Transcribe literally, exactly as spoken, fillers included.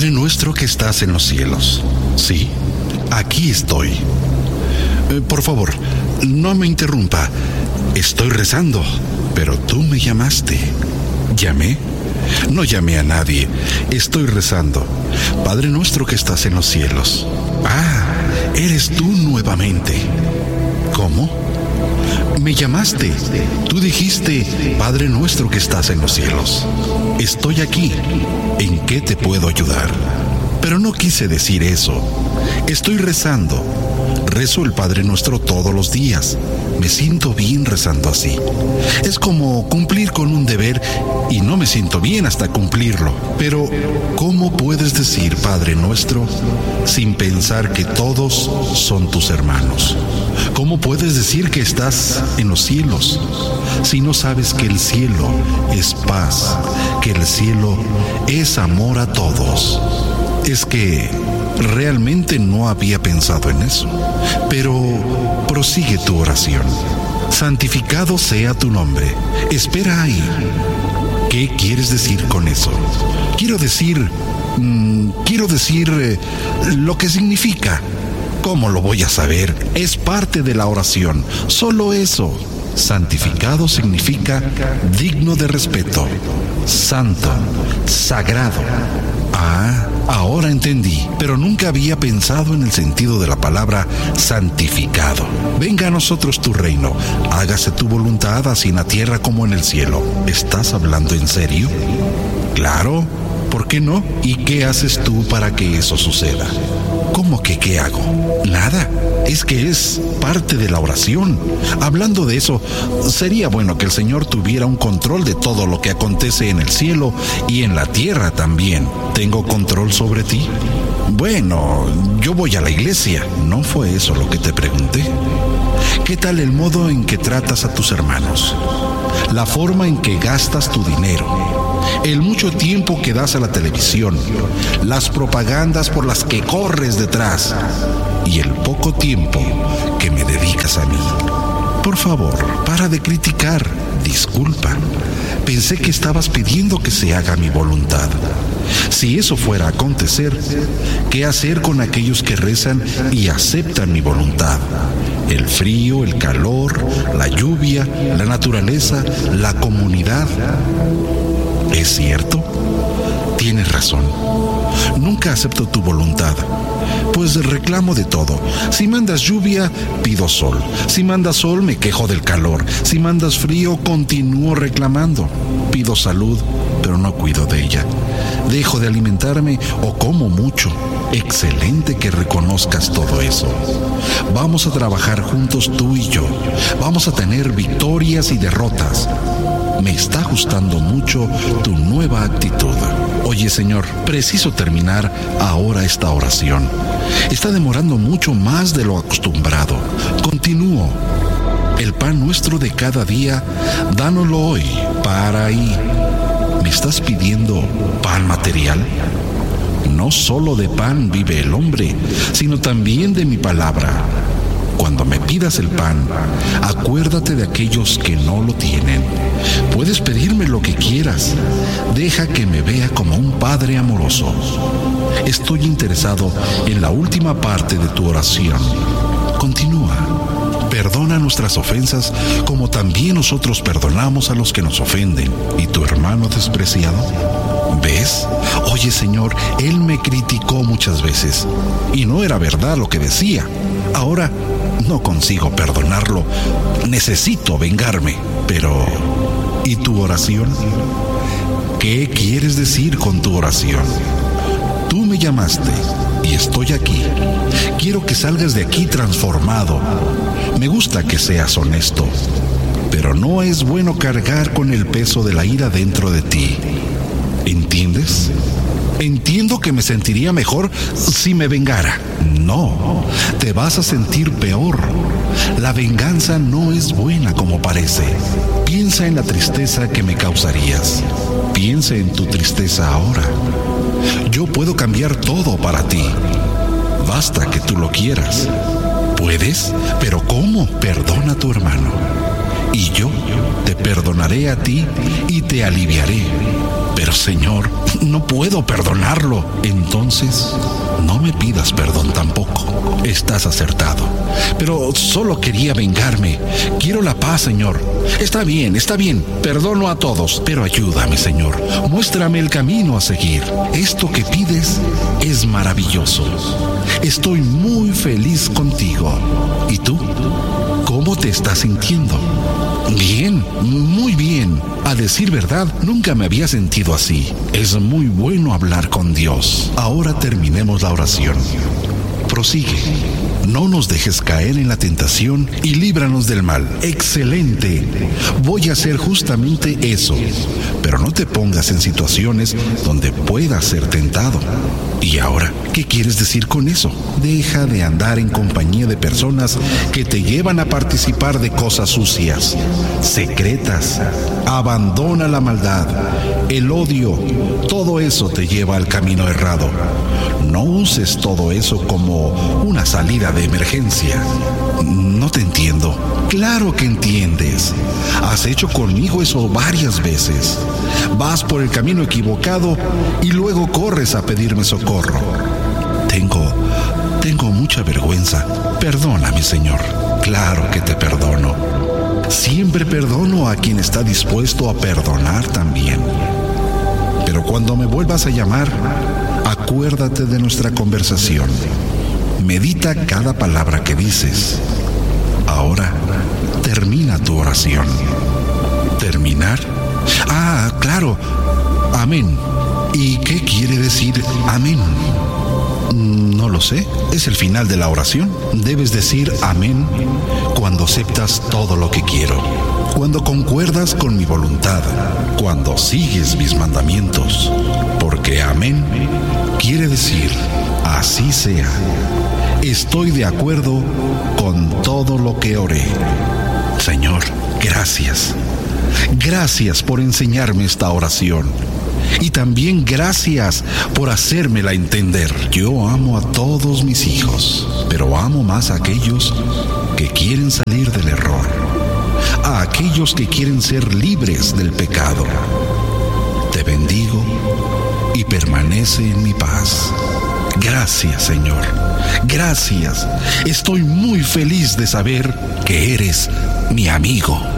Padre nuestro que estás en los cielos. Sí, aquí estoy. Eh, por favor, no me interrumpa. Estoy rezando, pero tú me llamaste. ¿Llamé? No llamé a nadie. Estoy rezando. Padre nuestro que estás en los cielos. Ah, eres tú nuevamente. ¿Cómo? Me llamaste. Tú dijiste, Padre nuestro que estás en los cielos. Estoy aquí. ¿En qué te puedo ayudar? Pero no quise decir eso. Estoy rezando. Rezo el Padre Nuestro todos los días. Me siento bien rezando así. Es como cumplir con un deber y no me siento bien hasta cumplirlo. Pero, ¿cómo puedes decir Padre Nuestro sin pensar que todos son tus hermanos? ¿Cómo puedes decir que estás en los cielos si no sabes que el cielo es paz, que el cielo es amor a todos? Es que realmente no había pensado en eso. Pero prosigue tu oración. Santificado sea tu nombre. Espera ahí. ¿Qué quieres decir con eso? Quiero decir... Mmm, quiero decir eh, lo que significa. ¿Cómo lo voy a saber? Es parte de la oración. Solo eso. Santificado significa digno de respeto, santo, sagrado. Ah, ahora entendí, pero nunca había pensado en el sentido de la palabra santificado. Venga a nosotros tu reino, hágase tu voluntad así en la tierra como en el cielo. ¿Estás hablando en serio? Claro, ¿por qué no? ¿Y qué haces tú para que eso suceda? ¿Cómo que qué hago? Nada, es que es parte de la oración. Hablando de eso, sería bueno que el Señor tuviera un control de todo lo que acontece en el cielo y en la tierra también. ¿Tengo control sobre ti? Bueno, yo voy a la iglesia. ¿No fue eso lo que te pregunté? ¿Qué tal el modo en que tratas a tus hermanos? La forma en que gastas tu dinero. El mucho tiempo que das a la televisión, las propagandas por las que corres detrás y el poco tiempo que me dedicas a mí. Por favor, para de criticar. Disculpa. Pensé que estabas pidiendo que se haga mi voluntad. Si eso fuera a acontecer, ¿qué hacer con aquellos que rezan y aceptan mi voluntad? El frío, el calor, la lluvia, la naturaleza, la comunidad. ¿Es cierto? Tienes razón. Nunca acepto tu voluntad, pues reclamo de todo. Si mandas lluvia, pido sol. Si mandas sol, me quejo del calor. Si mandas frío, continúo reclamando. Pido salud, pero no cuido de ella. Dejo de alimentarme o como mucho. Excelente que reconozcas todo eso. Vamos a trabajar juntos tú y yo. Vamos a tener victorias y derrotas. Me está gustando mucho tu nueva actitud. Oye, Señor, preciso terminar ahora esta oración. Está demorando mucho más de lo acostumbrado. Continúo. El pan nuestro de cada día, dánoslo hoy. Para ahí. ¿Me estás pidiendo pan material? No solo de pan vive el hombre, sino también de mi palabra. Cuando me pidas el pan, acuérdate de aquellos que no lo tienen. Puedes pedirme lo que quieras. Deja que me vea como un padre amoroso. Estoy interesado en la última parte de tu oración. Continúa. Perdona nuestras ofensas como también nosotros perdonamos a los que nos ofenden. ¿Y tu hermano despreciado? ¿Ves? Oye, Señor, él me criticó muchas veces y no era verdad lo que decía. Ahora no consigo perdonarlo. Necesito vengarme. Pero, ¿y tu oración? ¿Qué quieres decir con tu oración? Tú me llamaste y estoy aquí. Quiero que salgas de aquí transformado. Me gusta que seas honesto, pero no es bueno cargar con el peso de la ira dentro de ti. ¿Entiendes? Entiendo que me sentiría mejor si me vengara. No, te vas a sentir peor. La venganza no es buena como parece. Piensa en la tristeza que me causarías. Piensa en tu tristeza ahora. Yo puedo cambiar todo para ti. Basta que tú lo quieras. ¿Puedes? ¿Pero cómo? Perdona a tu hermano. y yo te perdonaré a ti y te aliviaré. Pero Señor, no puedo perdonarlo. Entonces, no me pidas perdón tampoco. Estás acertado. Pero solo quería vengarme. Quiero la paz, Señor. Está bien, está bien. Perdono a todos. Pero ayúdame, Señor. Muéstrame el camino a seguir. Esto que pides es maravilloso. Estoy muy feliz contigo. ¿Y tú? ¿Cómo te estás sintiendo? Bien, muy bien. A decir verdad, nunca me había sentido así. Es muy bueno hablar con Dios. Ahora terminemos la oración. Prosigue. No nos dejes caer en la tentación y líbranos del mal. Excelente. Voy a hacer justamente eso. Pero no te pongas en situaciones donde puedas ser tentado. ¿Y ahora qué quieres decir con eso? Deja de andar en compañía de personas que te llevan a participar de cosas sucias, secretas. Abandona la maldad, el odio. Todo eso te lleva al camino errado. No uses todo eso como una salida de emergencia. No te entiendo. Claro que entiendes. Has hecho conmigo eso varias veces. Vas por el camino equivocado y luego corres a pedirme socorro. Tengo, tengo mucha vergüenza. Perdóname, Señor. Claro que te perdono. Siempre perdono a quien está dispuesto a perdonar también. Pero cuando me vuelvas a llamar, acuérdate de nuestra conversación. Medita cada palabra que dices. Ahora, termina tu oración. ¿Terminar? Ah, claro. Amén. ¿Y qué quiere decir amén? No lo sé. Es el final de la oración. Debes decir amén cuando aceptas todo lo que quiero, cuando concuerdas con mi voluntad, cuando sigues mis mandamientos. Porque amén quiere decir así sea. Estoy de acuerdo con todo lo que oré. Señor, gracias. Gracias por enseñarme esta oración. Y también gracias por hacérmela entender. Yo amo a todos mis hijos, pero amo más a aquellos que quieren salir del error, a aquellos que quieren ser libres del pecado. Te bendigo y permanece en mi paz. Gracias, Señor. Gracias. Estoy muy feliz de saber que eres mi amigo.